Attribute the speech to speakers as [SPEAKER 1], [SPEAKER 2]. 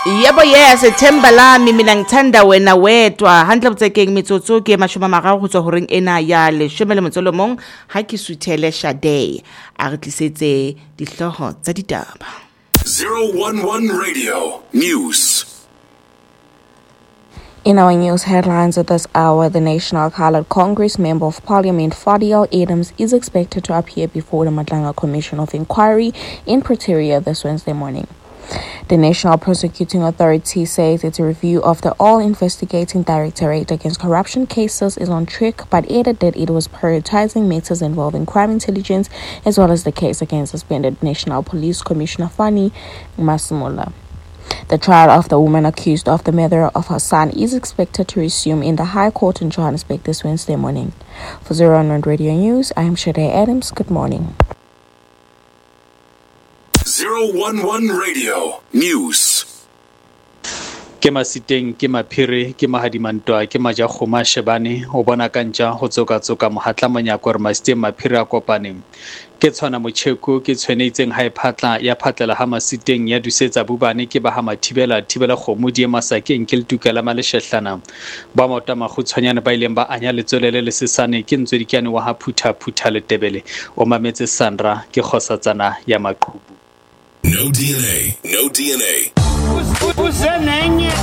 [SPEAKER 1] Yebo yes, Themba lami mina ngithanda wena wedwa. Hantle botsekeng metsotso ke 30 go tswa ho reng ena ya leshome le motsolomong ha ke suthele Shade a re tlisetse dihloho tsa ditaba.
[SPEAKER 2] 011 Radio News.
[SPEAKER 3] In our news headlines at this hour, the National Coloured Congress Member of Parliament Fadiel Adams is expected to appear before the Madlanga Commission of Inquiry in Pretoria this Wednesday morning. The National Prosecuting Authority says its review of the All-Investigating Directorate Against Corruption cases is on track, but added that it was prioritizing matters involving crime intelligence as well as the case against suspended National Police Commissioner Fani Masemola. The trial of the woman accused of the murder of her son is expected to resume in the High Court in Johannesburg this Wednesday morning. For 011 Radio News, I am Shade Adams. Good morning.
[SPEAKER 2] 011 Radio News.
[SPEAKER 4] Ke masiteng ke maphiri ke mahadimantwa ke majakgoma shebane o bona kantja go tsoka mohatla monyako re masiteng maphiri a kopane ke tshwana motšheko ke tshwenetseng ha iphatla ya phatlela ha masiteng ya dusetsa bubane ke ba ha mathibela kgomo di masakeng ke le tukela maleshehlana ba mota magutshwanyane ba ileng ba anya letsolele le sesane ke ntswedikane wa ha phutha le tebele o mametse Sandra ke khosatsana ya maqhubu.
[SPEAKER 2] No DNA.